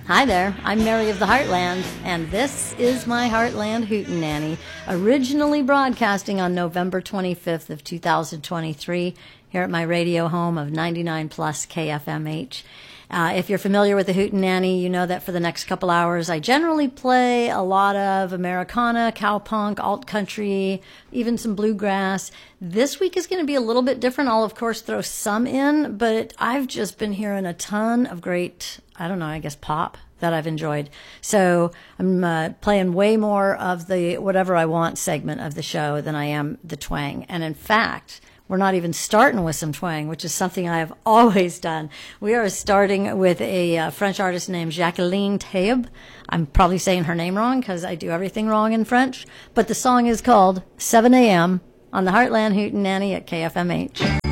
Hi there, I'm Mary of the Heartland, and this is my Heartland Hootenanny, originally broadcasting on November 25th of 2023 here at my radio home of 99 plus KFMH. If you're familiar with the Hootenanny, you know that for the next couple hours, I generally play a lot of Americana, cowpunk, alt country, even some bluegrass. This week is going to be a little bit different. I'll, of course, throw some in, but I've just been hearing a ton of great, pop that I've enjoyed. So I'm playing way more of the whatever I want segment of the show than I am the twang. And in fact, we're not even starting with some twang, which is something I have always done. We are starting with a French artist named Jacqueline Taib. I'm probably saying her name wrong because I do everything wrong in French. But the song is called 7 a.m. on the Heartland Hootenanny at KFMH.